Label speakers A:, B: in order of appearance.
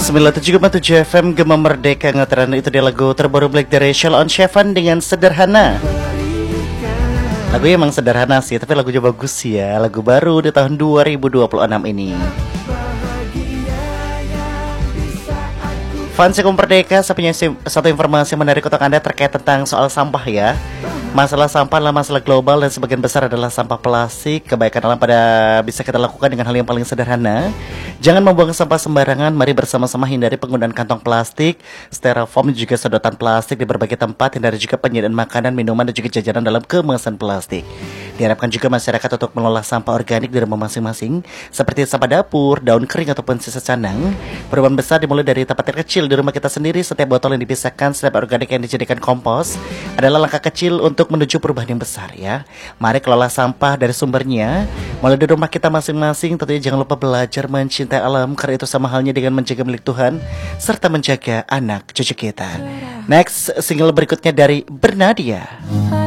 A: 97,7 FM Gema Merdeka Ngetren. Itu dia lagu terbaru Black dari Sheila on Seven dengan Sederhana. Lagunya emang sederhana sih, tapi lagunya bagus ya. Lagu baru di tahun 2026 ini. Fans Gema Merdeka, saya punya satu informasi menarik untuk Anda terkait tentang soal sampah ya. Masalah sampah adalah masalah global dan sebagian besar adalah sampah plastik. Kebaikan alam pada bisa kita lakukan dengan hal yang paling sederhana. Jangan membuang sampah sembarangan. Mari bersama-sama hindari penggunaan kantong plastik, styrofoam dan juga sedotan plastik di berbagai tempat. Hindari juga penyediaan makanan, minuman dan juga jajanan dalam kemasan plastik. Diharapkan juga masyarakat untuk mengolah sampah organik di rumah masing-masing, seperti sampah dapur, daun kering ataupun sisa canang. Perubahan besar dimulai dari tempat terkecil di rumah kita sendiri. Setiap botol yang dipisahkan, setiap organik yang dijadikan kompos adalah langkah kecil untuk menuju perubahan yang besar ya. Mari kelola sampah dari sumbernya, mulai dari rumah kita masing-masing. Tentunya jangan lupa belajar mencintai alam, karena itu sama halnya dengan menjaga milik Tuhan serta menjaga anak cucu kita. Next, single berikutnya dari Bernadia.